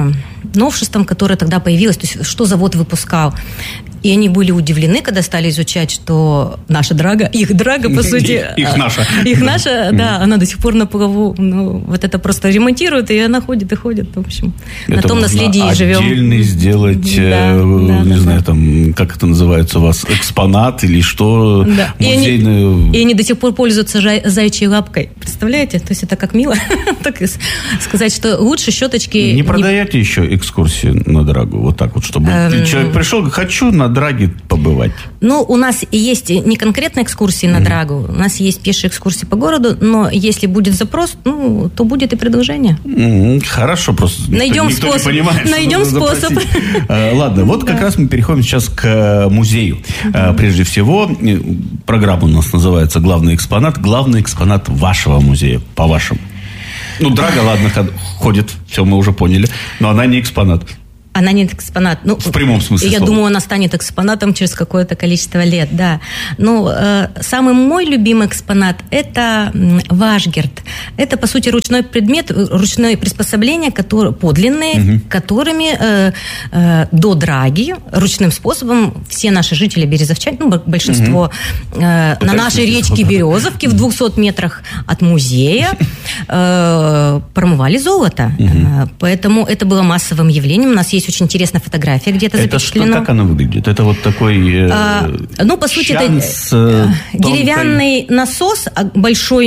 новшеством, которое тогда появилось, то есть что завод выпускал. И они были удивлены, когда стали изучать, что наша драга, их драга, по сути... Их наша, да, она до сих пор на плаву. Ну, вот это просто ремонтируют, и она ходит и ходит. В общем, это на том наследии и живем. Отдельный сделать, не знаю, там, как это называется у вас, экспонат или что? Да. И они до сих пор пользуются заячьей лапкой. Представляете? То есть это как мило. Так сказать, что лучше щеточки... Не продаете еще экскурсии на драгу? Вот так вот, чтобы человек пришел, хочу на драге побывать. Ну, у нас есть не конкретно экскурсии на драгу, у нас есть пешие экскурсии по городу, но если будет запрос, ну, то будет и предложение. Хорошо, просто найдем никто способ. не понимает, найдем способ. Ладно, вот как раз мы переходим сейчас к музею. Прежде всего, программа у нас называется «Главный экспонат». Главный экспонат вашего музея, по-вашему. Ну, драга, ладно, ходит, все, мы уже поняли, но она не экспонат. Она не экспонат. Ну, в прямом смысле я слова. думаю, она станет экспонатом через какое-то количество лет, да. Ну, самый мой любимый экспонат – это вашгерд. Это, по сути, ручной предмет, ручное приспособление, подлинные, которыми до драги ручным способом все наши жители березовчане, ну, большинство на нашей речке Березовки в 200 метрах от музея промывали золото. Поэтому это было массовым явлением. У нас есть очень интересная фотография, где-то запечатлено. Это как она выглядит? Это вот такой ну, по сути, это деревянный насос большой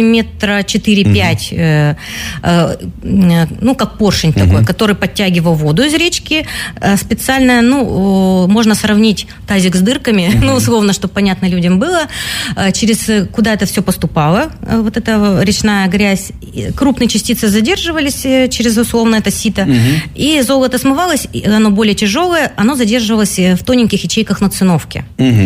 4-5 метра, ну, как поршень такой, который подтягивал воду из речки. Специально, ну, можно сравнить тазик с дырками, ну, условно, чтобы понятно людям было, через куда это все поступало, вот эта речная грязь. Крупные частицы задерживались через, условно, это сито, и золото смывалось, оно более тяжелое, оно задерживалось в тоненьких ячейках на циновке.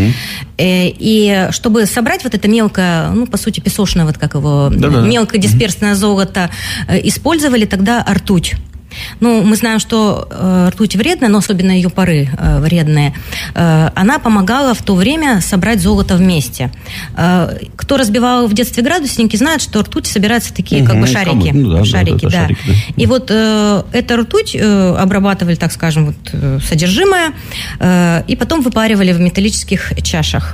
И чтобы собрать вот это мелкое, ну, по сути, песочное, вот как его, мелкодисперсное золото, использовали тогда ртуть. Ну, мы знаем, что ртуть вредная, но особенно ее пары вредные. Она помогала в то время собрать золото вместе. Кто разбивал в детстве градусники, знает, что ртуть собираются такие как бы шарики. Шарики. И вот эту ртуть обрабатывали, так скажем, вот, содержимое, и потом выпаривали в металлических чашах.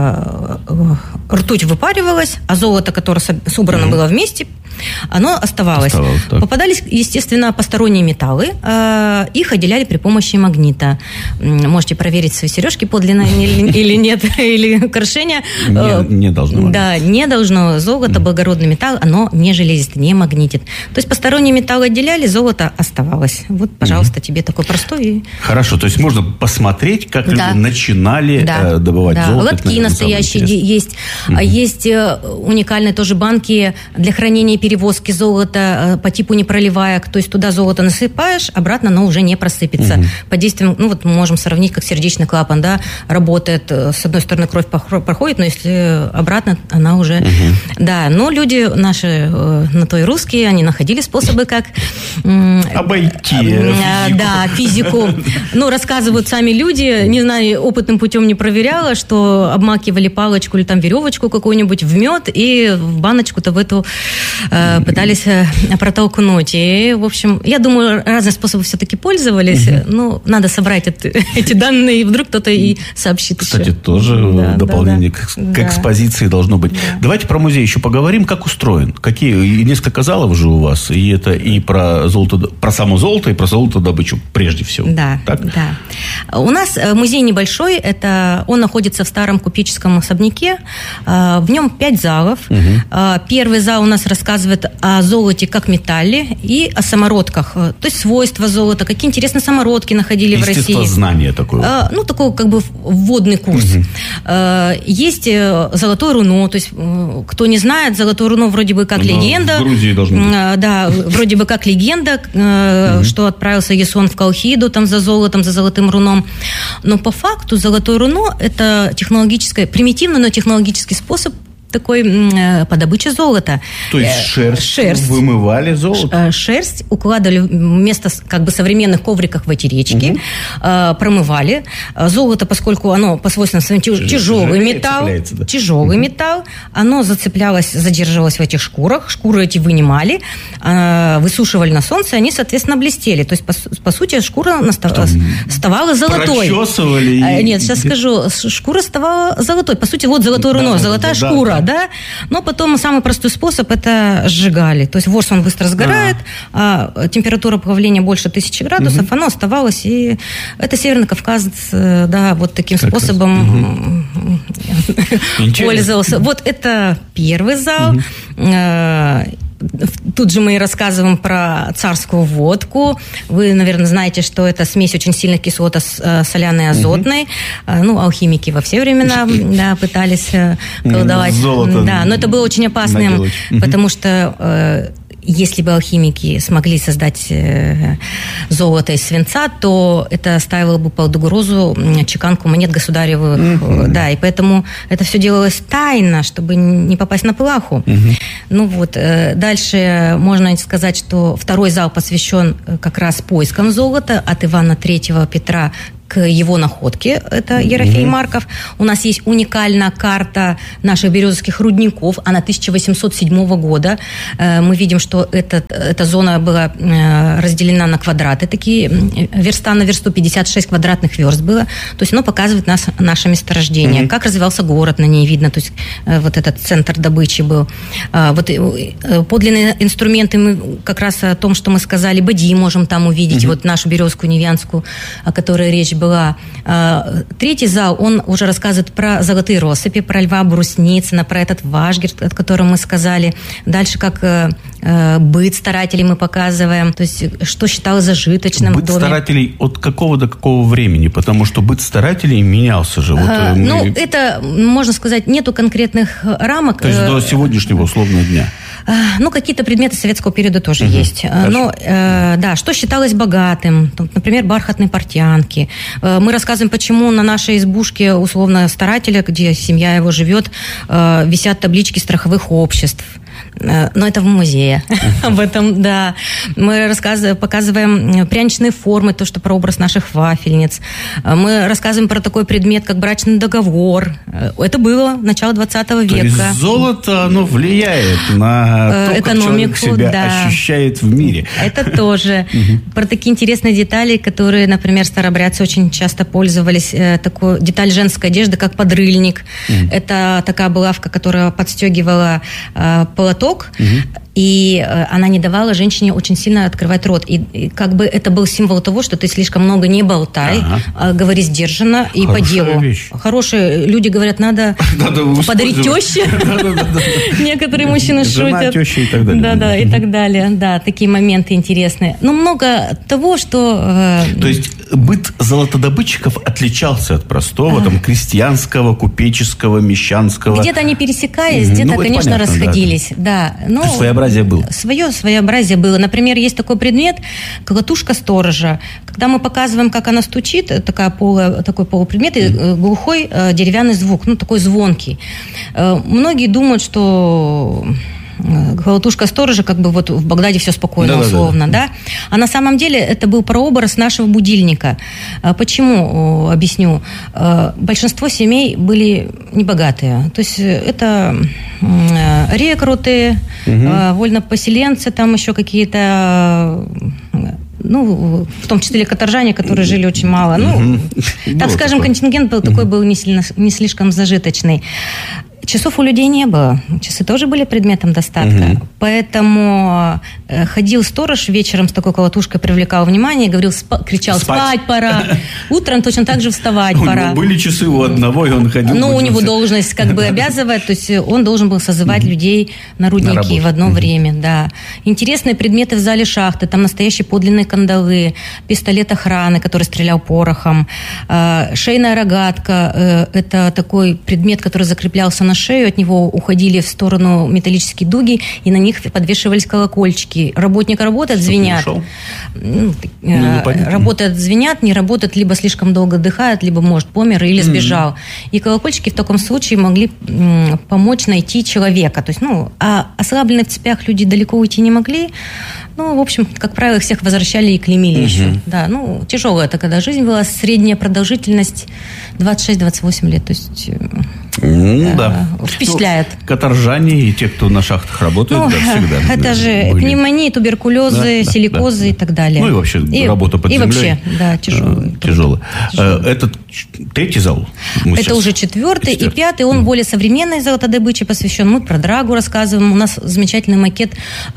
Ртуть выпаривалась, а золото, которое собрано было вместе, оно оставалось. Попадались, естественно, посторонние металлы, их отделяли при помощи магнита. Можете проверить свои сережки подлинные или нет, или украшения. Не должно. Да, не должно. Золото, благородный металл, оно не железит, не магнитит. То есть посторонние металлы отделяли, золото оставалось. Вот, пожалуйста, тебе такой простой. Хорошо, то есть можно посмотреть, как люди начинали добывать золото. Лотки настоящие есть. Есть уникальные тоже банки для хранения и перевозки золота по типу непроливаек. То есть туда золото насыпаешь, обратно оно уже не просыпется. По действиям, ну вот мы можем сравнить, как сердечный клапан, да, работает. С одной стороны кровь проходит, но если обратно, она уже... Да, но люди наши, на то и русские, они находили способы, как... обойти физику. Да, физику. Ну, рассказывают сами люди, не знаю, опытным путем не проверяла, что обмакивали палочку или там веревочку какую-нибудь в мед и в баночку-то в эту пытались протолкнуть. И, в общем, я думаю, разные способы все-таки пользовались. Ну, надо собрать эти данные, и вдруг кто-то и сообщит. Кстати, еще. тоже дополнение к экспозиции должно быть. Давайте про музей еще поговорим, как устроен. Какие несколько залов же у вас, и это и про золото, про само золото, и про золотодобычу прежде всего. Да, так? Да. У нас музей небольшой, он находится в старом купеческом особняке. В нем 5 залов. Первый зал у нас рассказывает о золоте как металле и о самородках. То есть свойства золота, какие интересные самородки находили в России. Естествознание такое. Ну, такой как бы вводный курс. Есть золотое руно. То есть, кто не знает, золотое руно вроде бы как легенда. В Грузии должно быть. Да, вроде бы как легенда, что отправился Ясон в Колхиду там за золотом, за золотым руном. Но по факту золотое руно – это технологическое, примитивный, но технологический способ такой по добыче золота. То есть шерсть вымывали золото? Шерсть укладывали вместо как бы современных ковриков в эти речки, промывали. Золото, поскольку оно по свойствам своим тяжелый металл, оно зацеплялось, задерживалось в этих шкурах. Шкуры эти вынимали, высушивали на солнце, они, соответственно, блестели. То есть, по сути, шкура ставала золотой. Прочесывали? Нет, сейчас скажу. Шкура ставала золотой. По сути, вот золотое руно, золотая шкура, да. Но потом самый простой способ – это сжигали. То есть ворс, он быстро сгорает, а температура плавления больше 1000 градусов, оно оставалось. И это Северный Кавказ, да, вот таким способом пользовался. Вот это первый зал. Тут же мы и рассказываем про царскую водку. Вы, наверное, знаете, что это смесь очень сильных кислот соляной и азотной. Алхимики во все времена пытались колдовать. Да, но это было очень опасным, потому что если бы алхимики смогли создать золото из свинца, то это ставило бы под угрозу чеканку монет государевых. Да, и поэтому это все делалось тайно, чтобы не попасть на плаху. Дальше можно сказать, что второй зал посвящен как раз поискам золота от Ивана III Петра к его находке, это Ерофей Марков. У нас есть уникальная карта наших березовских рудников, она 1807 года. Мы видим, что эта зона была разделена на квадраты, такие верста на версту, 56 квадратных верст было. То есть оно показывает наше месторождение. Как развивался город, на ней видно, то есть вот этот центр добычи был. Вот подлинные инструменты, мы как раз о том, что мы сказали, бадьи можем там увидеть, вот нашу березку невянскую, о которой речь была. Третий зал, он уже рассказывает про золотые россыпи, про Льва Брусницына, про этот Вашгерд, о котором мы сказали. Дальше как быт старателей мы показываем, то есть что считалось зажиточным. Быт старателей от какого до какого времени? Потому что быт старателей менялся же. Это, можно сказать, нету конкретных рамок. То есть до сегодняшнего условного дня? Какие-то предметы советского периода тоже есть. Но, что считалось богатым? Например, бархатные портянки. Мы рассказываем, почему на нашей избушке условно старателя, где семья его живет, висят таблички страховых обществ. Но это в музее. Об этом, да. Мы показываем пряничные формы, то, что прообраз наших вафельниц. Мы рассказываем про такой предмет, как брачный договор. Это было начало 20 века. То есть золото, оно влияет на то, как человек себя ощущает в мире. Это тоже. Про такие интересные детали, которые, например, старообрядцы очень часто пользовались. Такую деталь женской одежды, как подрыльник. Это такая булавка, которая подстегивала полоток, и она не давала женщине очень сильно открывать рот. И как бы это был символ того, что ты слишком много не болтай, а говори сдержанно и по делу. Хорошие люди говорят, надо подарить теще. Некоторые мужчины шутят. Теща и так далее. Да, и так далее. Да, такие моменты интересные. Но много того, что... То есть быт золотодобытчиков отличался от простого, крестьянского, купеческого, мещанского. Где-то они пересекались, где-то, конечно, расходились. Да. То есть своеобразие было? Свое своеобразие было. Например, есть такой предмет, колотушка сторожа. Когда мы показываем, как она стучит, такой полупредмет, и глухой деревянный звук, такой звонкий. Многие думают, что колотушка сторожа, как бы вот в Багдаде все спокойно, условно, да? А на самом деле это был прообраз нашего будильника. Почему? Объясню. Большинство семей были небогатые. То есть это рекруты, вольнопоселенцы, там еще какие-то... в том числе каторжане, которые жили очень мало. Так скажем, контингент был такой, был не слишком зажиточный. Часов у людей не было. Часы тоже были предметом достатка. Поэтому ходил сторож вечером с такой колотушкой, привлекал внимание, говорил, кричал, спать пора. Утром точно так же вставать пора. У него были часы у одного, и он ходил. У него должность как бы обязывает, то есть он должен был созывать людей на рудники в одно время, да. Интересные предметы в зале шахты, там настоящие подлинные кандалы, пистолет охраны, который стрелял порохом, шейная рогатка, это такой предмет, который закреплялся на на шею, от него уходили в сторону металлические дуги, и на них подвешивались колокольчики. Работник работает, звенят. Работает, звенят, не работает, либо слишком долго отдыхает, либо, может, помер или сбежал. И колокольчики в таком случае могли помочь найти человека. То есть, а ослабленные в цепях люди далеко уйти не могли. В общем, как правило, их всех возвращали и клеймили еще. Да, тяжелая такая жизнь была. Средняя продолжительность 26-28 лет. То есть впечатляет. Каторжане и те, кто на шахтах работают, всегда. Это же пневмонии, туберкулезы, силикозы и так далее. И вообще работа под землей. И вообще, да, тяжелая. Это третий зал? Это уже четвертый и пятый. Он более современной золотодобыче посвящен. Мы про драгу рассказываем. У нас замечательный макет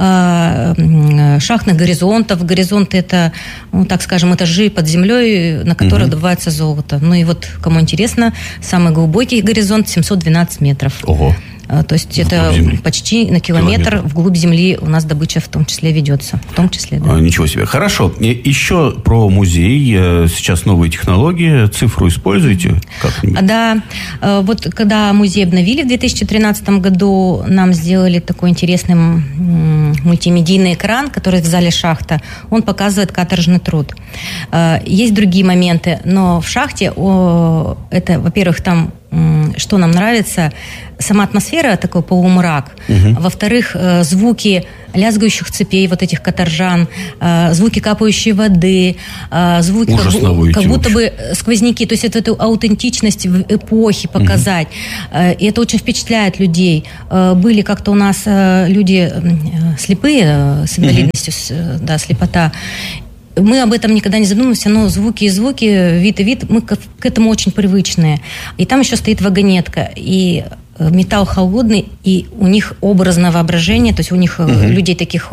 шахтных горизонтов. Горизонты – это, так скажем, этажи под землей, на которых добывается золото. И вот, кому интересно, самый глубокий горизонт 712 метров. Ого. То есть это почти на километр вглубь земли у нас добыча в том числе ведется. В том числе, да. Ничего себе. Хорошо. Еще про музей. Сейчас новые технологии. Цифру используете? Да. Вот когда музей обновили в 2013 году, нам сделали такой интересный мультимедийный экран, который в зале шахта. Он показывает каторжный труд. Есть другие моменты, но в шахте это, во-первых, там что нам нравится, сама атмосфера, такой полумрак. Во-вторых, звуки лязгающих цепей вот этих каторжан, звуки капающей воды, звуки как будто бы сквозняки. То есть эту аутентичность в эпохе показать. И это очень впечатляет людей. Были как-то у нас люди слепые, с инвалидностью, слепота. Мы об этом никогда не задумываемся, но звуки и звуки, вид и вид, мы к этому очень привычные. И там еще стоит вагонетка, и металл холодный, и у них образное воображение, то есть у них людей таких...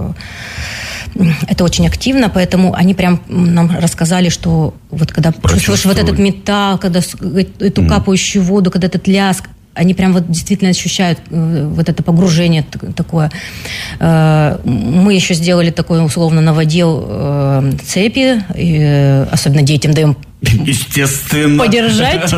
Это очень активно, поэтому они прям нам рассказали, что вот когда чувствуешь вот этот металл, когда эту капающую воду, когда этот лязг, они прям вот действительно ощущают вот это погружение такое. Мы еще сделали такой условно новодел цепи, особенно детям даем естественно подержать.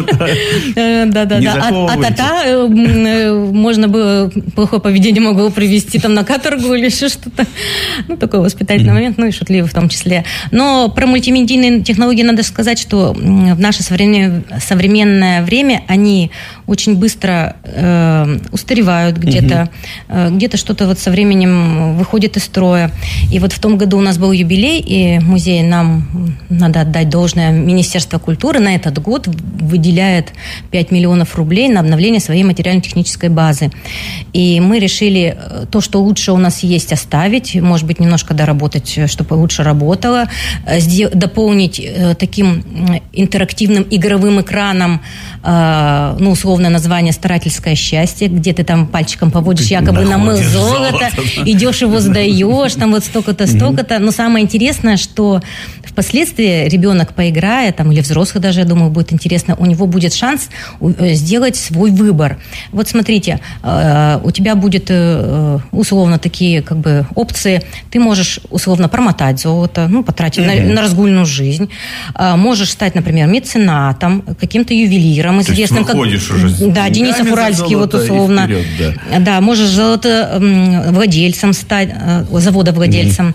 Да. Можно было плохое поведение могло привести там на каторгу или еще что-то. Такой воспитательный момент, и шутливый в том числе. Но про мультимедийные технологии надо сказать, что в наше современное время они очень быстро устаревают где-то. Где-то что-то вот со временем выходит из строя. И вот в том году у нас был юбилей, и музей, нам надо отдать должное, Министерство культуры на этот год выделяет 5 миллионов рублей на обновление своей материально-технической базы. И мы решили то, что лучше у нас есть, оставить, может быть, немножко доработать, чтобы лучше работало, дополнить таким интерактивным игровым экраном, условное название «Старательское счастье», где ты там пальчиком поводишь, якобы намыл золото, идешь его сдаешь, там вот столько-то. Но самое интересное, что впоследствии ребенок, поиграя, там, или взрослый даже, я думаю, будет интересно, у него будет шанс сделать свой выбор. Вот смотрите, у тебя будет условно такие как бы опции. Ты можешь условно промотать золото, потратить на разгульную жизнь. Можешь стать, например, меценатом, каким-то ювелиром известным. То есть выходишь уже. Да, Денисов Уральский, вот условно. Вперед, да, можешь золотовладельцем стать, заводовладельцем.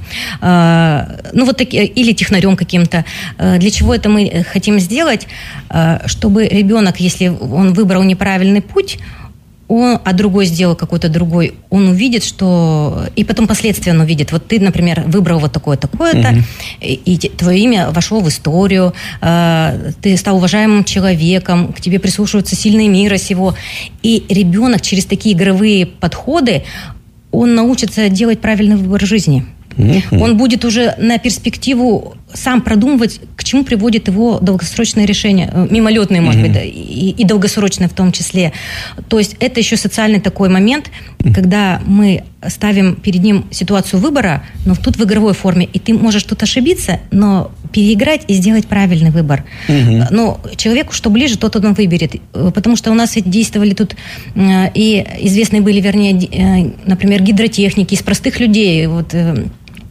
Или технарем каким-то. Для чего это мы хотим сделать? Чтобы ребенок, если он выбрал неправильный путь, а другой сделал какой-то другой, он увидит, что... И потом последствия он увидит. Вот ты, например, выбрал вот такое-то, и твое имя вошло в историю, ты стал уважаемым человеком, к тебе прислушиваются сильные мира сего. И ребенок через такие игровые подходы, он научится делать правильный выбор жизни. Он будет уже на перспективу сам продумывать, к чему приводит его долгосрочное решение, мимолетные, может быть, и долгосрочное в том числе. То есть это еще социальный такой момент, когда мы ставим перед ним ситуацию выбора, но тут в игровой форме, и ты можешь тут ошибиться, но переиграть и сделать правильный выбор. Но человеку, что ближе, тот он выберет. Потому что у нас ведь действовали тут и известные были, вернее, например, гидротехники из простых людей. Вот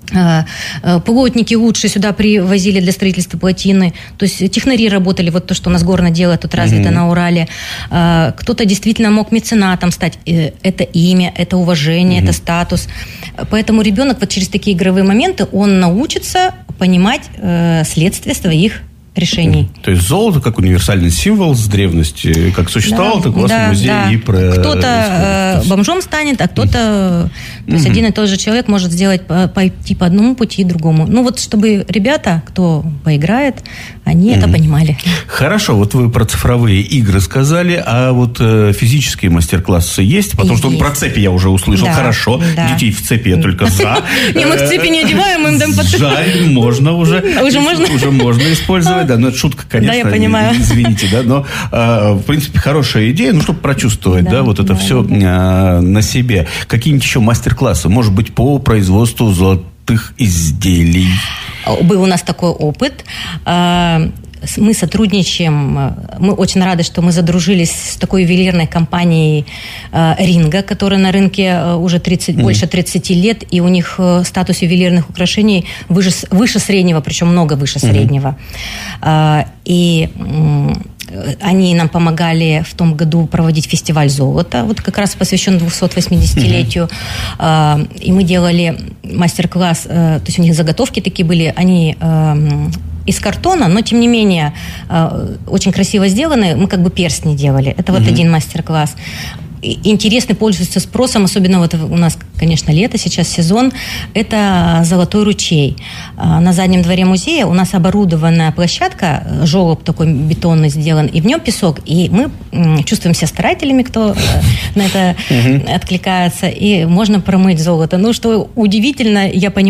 Плотники лучше сюда привозили для строительства плотины. То есть технари работали, вот то, что у нас горное дело тут развито на Урале. Кто-то действительно мог меценатом стать. Это имя, это уважение, это статус. Поэтому ребенок вот через такие игровые моменты, он научится понимать следствие своих решений. То есть золото как универсальный символ с древности, как существовал, так у вас в музее и про... Кто-то бомжом станет, а кто-то... То есть один и тот же человек может сделать, пойти по одному пути и другому. Ну вот, чтобы ребята, кто поиграет, они это понимали. Хорошо, вот вы про цифровые игры сказали, а вот физические мастер-классы есть? Потому что про цепи я уже услышал. Хорошо, детей в цепи я только за. Не, мы в цепи не одеваем, мы им дам под... Жаль, можно уже. Уже можно? Уже можно использовать, да, но это шутка, конечно. Да, я понимаю. Извините, да, но, в принципе, хорошая идея, ну, чтобы прочувствовать, да, вот это все на себе. Какие-нибудь еще мастер-классы, может быть, по производству золотых изделий? Был у нас такой опыт. Мы сотрудничаем, мы очень рады, что мы задружились с такой ювелирной компанией Ринга, которая на рынке уже больше 30 лет, и у них статус ювелирных украшений выше среднего, причем много выше среднего. И они нам помогали в том году проводить фестиваль золота, вот как раз посвящен 280-летию. И мы делали мастер-класс, то есть у них заготовки такие были, они из картона, но тем не менее очень красиво сделаны. Мы как бы перстни делали. Это вот один мастер-класс. Интересный, пользуется спросом, особенно вот у нас, конечно, лето, сейчас сезон, это Золотой ручей. На заднем дворе музея у нас оборудованная площадка, желоб такой бетонный сделан, и в нем песок, и мы чувствуем себя старателями, кто на это откликается, и можно промыть золото. Ну, что удивительно, я понимаю,